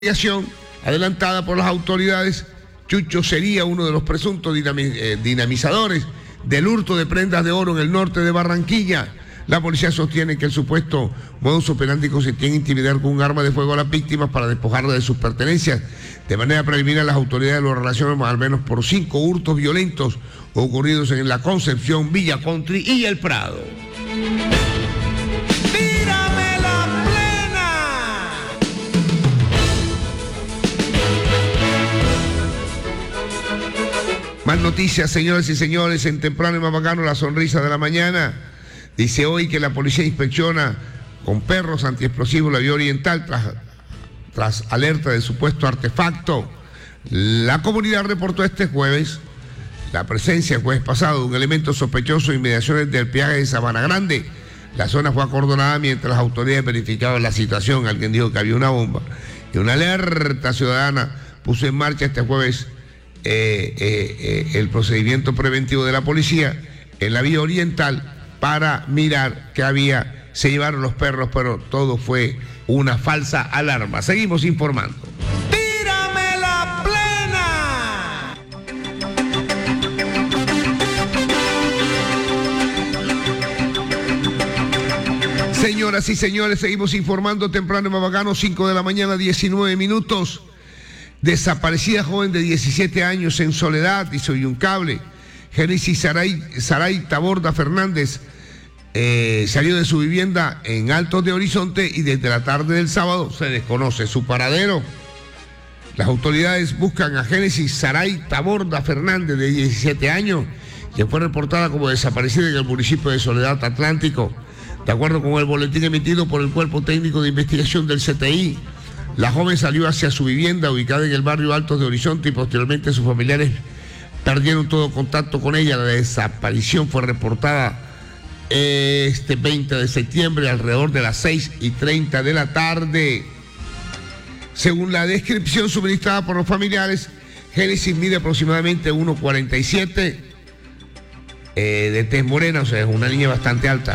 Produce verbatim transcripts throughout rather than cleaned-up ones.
investigación adelantada por las autoridades, Chucho sería uno de los presuntos dinami- eh, dinamizadores del hurto de prendas de oro en el norte de Barranquilla. La policía sostiene que el supuesto modus operandi consistía en intimidar con un arma de fuego a las víctimas para despojarlas de sus pertenencias. De manera preliminar, las autoridades lo relacionan al menos por cinco hurtos violentos ocurridos en La Concepción, Villa Country y El Prado. Más noticias, señoras y señores, en Temprano y Más Bacano, la sonrisa de la mañana. Dice hoy que la policía inspecciona con perros antiexplosivos la vía oriental tras, tras alerta de supuesto artefacto. La comunidad reportó este jueves la presencia, el jueves pasado, de un elemento sospechoso en inmediaciones del peaje de Sabana Grande. La zona fue acordonada mientras las autoridades verificaban la situación. Alguien dijo que había una bomba y una alerta ciudadana puso en marcha este jueves Eh, eh, eh, el procedimiento preventivo de la policía en la vía oriental para mirar que había, se llevaron los perros, pero todo fue una falsa alarma. Seguimos informando. ¡Tírame la plena! Señoras y señores, seguimos informando. Temprano y Más Bacano, cinco de la mañana, diecinueve minutos. Desaparecida joven de diecisiete años en Soledad y Soyuncable. Génesis Saray, Saray Taborda Fernández eh, salió de su vivienda en Altos de Horizonte y desde la tarde del sábado se desconoce su paradero. Las autoridades buscan a Génesis Saray Taborda Fernández, de diecisiete años, que fue reportada como desaparecida en el municipio de Soledad Atlántico. De acuerdo con el boletín emitido por el Cuerpo Técnico de Investigación del C T I, la joven salió hacia su vivienda ubicada en el barrio Altos de Horizonte y posteriormente sus familiares perdieron todo contacto con ella. La desaparición fue reportada este veinte de septiembre alrededor de las seis y treinta de la tarde. Según la descripción suministrada por los familiares, Génesis mide aproximadamente uno cuarenta y siete, eh, de tez morena, o sea, es una niña bastante alta,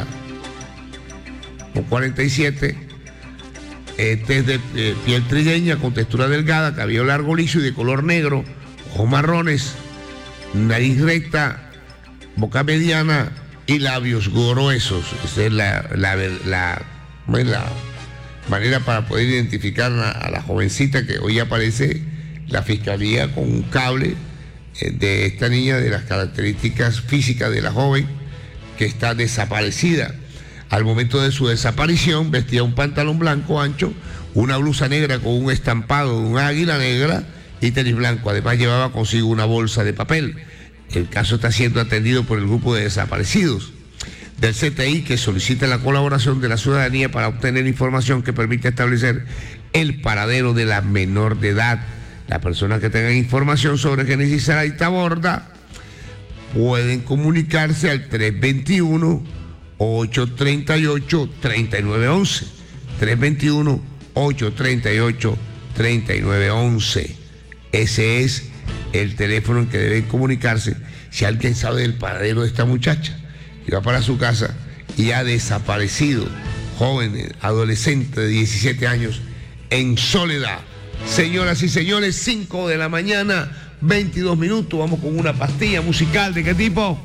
uno cuarenta y siete. Eh, tez de eh, piel trigueña con textura delgada, cabello largo liso y de color negro, ojos marrones, nariz recta, boca mediana y labios gruesos. Esa es la, la, la, la, la manera para poder identificar a, a la jovencita, que hoy aparece la fiscalía con un cable eh, de esta niña, de las características físicas de la joven que está desaparecida. Al momento de su desaparición vestía un pantalón blanco ancho, una blusa negra con un estampado de un águila negra y tenis blanco. Además llevaba consigo una bolsa de papel. El caso está siendo atendido por el grupo de desaparecidos del C T I, que solicita la colaboración de la ciudadanía para obtener información que permita establecer el paradero de la menor de edad. Las personas que tengan información sobre Génesis Saray Taborda pueden comunicarse al tres dos uno, ocho tres ocho, tres nueve uno uno, tres dos uno, ocho tres ocho, tres nueve uno uno. Ese es el teléfono en que deben comunicarse si alguien sabe del paradero de esta muchacha que va para su casa y ha desaparecido, joven, adolescente de diecisiete años, en Soledad. Señoras y señores, cinco de la mañana, veintidós minutos, vamos con una pastilla musical. ¿De qué tipo?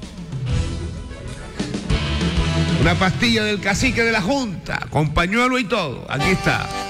Una pastilla del cacique de la Junta, con pañuelo y todo. Aquí está.